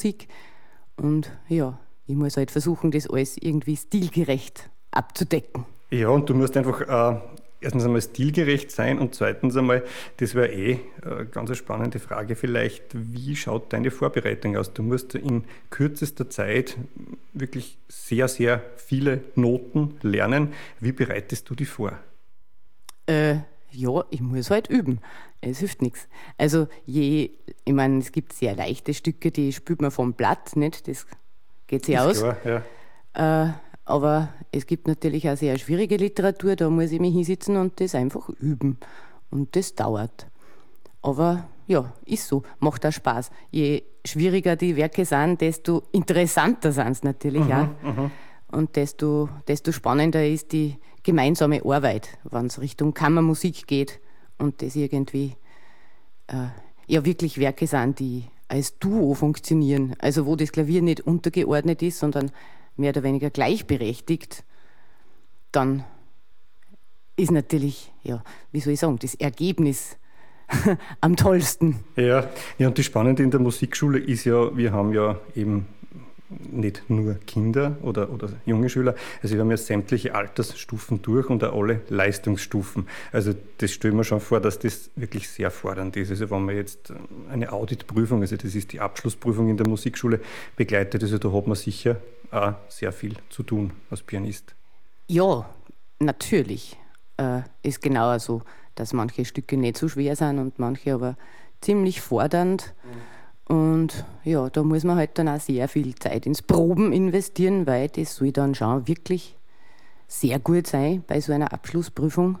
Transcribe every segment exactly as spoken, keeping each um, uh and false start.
Musik. Und ja, ich muss halt versuchen, das alles irgendwie stilgerecht abzudecken. Ja, und du musst einfach äh, erstens einmal stilgerecht sein und zweitens einmal, das wäre eh eine ganz spannende Frage vielleicht, wie schaut deine Vorbereitung aus? Du musst in kürzester Zeit wirklich sehr, sehr viele Noten lernen. Wie bereitest du die vor? Äh, ja, ich muss halt üben. Es hilft nichts. Also je, ich meine, es gibt sehr leichte Stücke, die spielt man vom Blatt, nicht? Das geht sich aus. Klar, ja. Äh, aber es gibt natürlich auch sehr schwierige Literatur, da muss ich mich hinsitzen und das einfach üben. Und das dauert. Aber ja, ist so, macht auch Spaß. Je schwieriger die Werke sind, desto interessanter sind es natürlich mhm, auch. Mhm. Und desto, desto spannender ist die gemeinsame Arbeit, wenn es Richtung Kammermusik geht und das irgendwie äh, ja wirklich Werke sind, die als Duo funktionieren. Also wo das Klavier nicht untergeordnet ist, sondern mehr oder weniger gleichberechtigt, dann ist natürlich, ja, wie soll ich sagen, das Ergebnis am tollsten. Ja. ja, und das Spannende in der Musikschule ist ja, wir haben ja eben nicht nur Kinder oder, oder junge Schüler, also wir haben ja sämtliche Altersstufen durch und auch alle Leistungsstufen. Also das stellen wir schon vor, dass das wirklich sehr fordernd ist. Also wenn man jetzt eine Auditprüfung, also das ist die Abschlussprüfung in der Musikschule, begleitet, also da hat man sicher auch sehr viel zu tun als Pianist. Ja, natürlich. Äh, ist genauer so, dass manche Stücke nicht so schwer sind und manche aber ziemlich fordernd. Mhm. Und ja, da muss man halt dann auch sehr viel Zeit ins Proben investieren, weil das soll dann schon wirklich sehr gut sein bei so einer Abschlussprüfung.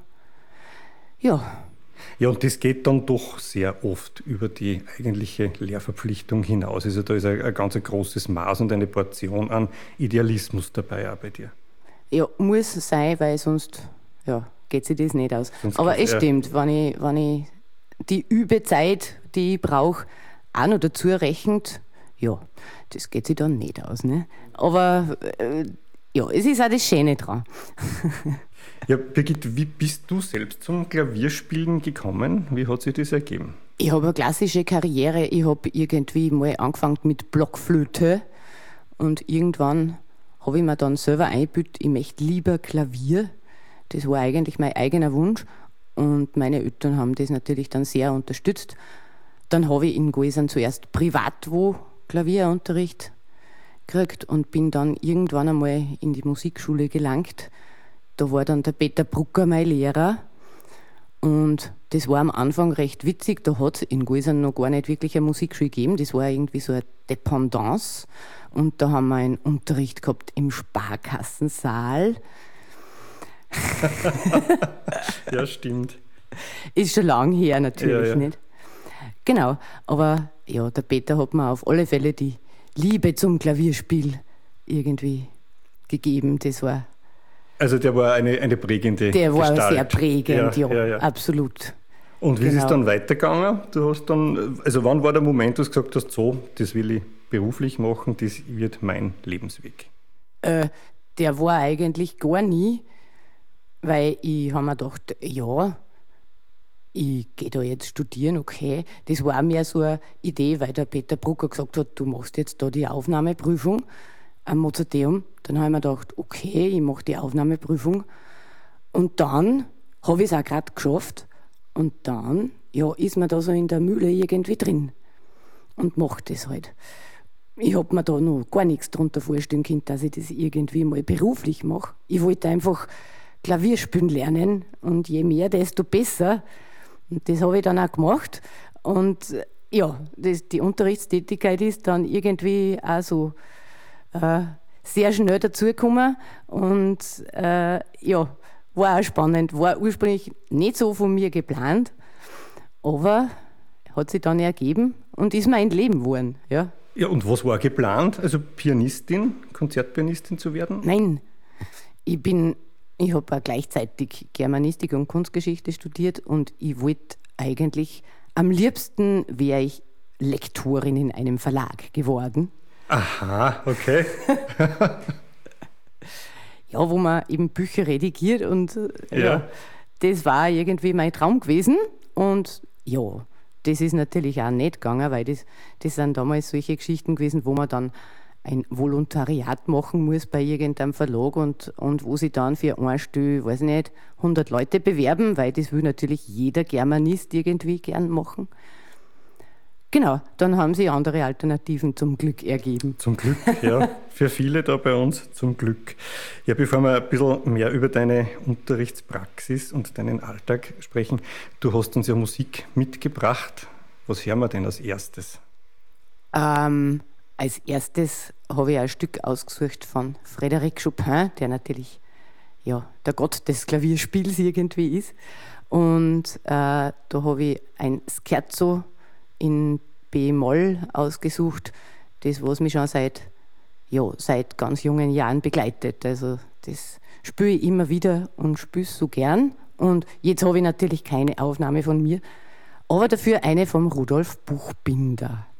Ja. Ja, und das geht dann doch sehr oft über die eigentliche Lehrverpflichtung hinaus. Also da ist ein, ein ganz großes Maß und eine Portion an Idealismus dabei auch bei dir. Ja, muss sein, weil sonst ja, geht sich das nicht aus. Sonst Aber es äh, stimmt, wenn ich, wenn ich die Übezeit, die ich brauche, auch noch dazu rechnet, ja, das geht sich dann nicht aus. Ne? Aber äh, ja, es ist auch das Schöne dran. Ja, Birgit, wie bist du selbst zum Klavierspielen gekommen? Wie hat sich das ergeben? Ich habe eine klassische Karriere. Ich habe irgendwie mal angefangen mit Blockflöte und irgendwann habe ich mir dann selber eingebildet, ich möchte lieber Klavier. Das war eigentlich mein eigener Wunsch und meine Eltern haben das natürlich dann sehr unterstützt. Dann habe ich in Goisern zuerst privat wo Klavierunterricht gekriegt und bin dann irgendwann einmal in die Musikschule gelangt. Da war dann der Peter Brucker mein Lehrer und das war am Anfang recht witzig. Da hat es in Goisern noch gar nicht wirklich eine Musikschule gegeben. Das war irgendwie so eine Dependance und da haben wir einen Unterricht gehabt im Sparkassensaal. Ja, stimmt. Ist schon lang her natürlich, ja, ja. nicht? Genau, aber ja, der Peter hat mir auf alle Fälle die Liebe zum Klavierspiel irgendwie gegeben. Das war Also der war eine, eine prägende Der war Gestalt. sehr prägend, ja, ja, ja, ja. absolut. Und wie Genau. ist es dann weitergegangen? Du hast dann, also wann war der Moment, wo du gesagt hast, so, das will ich beruflich machen, das wird mein Lebensweg? Äh, der war eigentlich gar nie, weil ich habe mir gedacht, ja, ich gehe da jetzt studieren, okay. Das war mehr so eine Idee, weil der Peter Brucker gesagt hat, du machst jetzt da die Aufnahmeprüfung am Mozarteum. Dann habe ich mir gedacht, okay, ich mache die Aufnahmeprüfung. Und dann habe ich es auch gerade geschafft. Und dann ja, ist man da so in der Mühle irgendwie drin und macht das halt. Ich habe mir da noch gar nichts darunter vorstellen können, dass ich das irgendwie mal beruflich mache. Ich wollte einfach Klavier spielen lernen und je mehr, desto besser. Und das habe ich dann auch gemacht. Und ja, das, die Unterrichtstätigkeit ist dann irgendwie auch so äh, sehr schnell dazugekommen. Und äh, ja, war auch spannend. War ursprünglich nicht so von mir geplant, aber hat sich dann ergeben und ist mein Leben geworden. Ja. Ja, und was war geplant? Also Pianistin, Konzertpianistin zu werden? Nein, ich bin... Ich habe auch gleichzeitig Germanistik und Kunstgeschichte studiert und ich wollte eigentlich, am liebsten wäre ich Lektorin in einem Verlag geworden. Aha, okay. Ja, wo man eben Bücher redigiert und ja. Ja. Das war irgendwie mein Traum gewesen und ja, das ist natürlich auch nicht gegangen, weil das, das sind damals solche Geschichten gewesen, wo man dann ein Volontariat machen muss bei irgendeinem Verlag und, und wo sie dann für ein Stück, weiß nicht, hundert Leute bewerben, weil das will natürlich jeder Germanist irgendwie gern machen. Genau, dann haben sie andere Alternativen zum Glück ergeben. Zum Glück, ja. Für viele da bei uns zum Glück. Ja, bevor wir ein bisschen mehr über deine Unterrichtspraxis und deinen Alltag sprechen, du hast uns ja Musik mitgebracht. Was hören wir denn als erstes? Ähm, als erstes habe ich ein Stück ausgesucht von Frédéric Chopin, der natürlich ja, der Gott des Klavierspiels irgendwie ist. Und äh, da habe ich ein Scherzo in B-Moll ausgesucht, das, was mich schon seit, ja, seit ganz jungen Jahren begleitet. Also das spüre ich immer wieder und spüre es so gern. Und jetzt habe ich natürlich keine Aufnahme von mir, aber dafür eine vom Rudolf Buchbinder.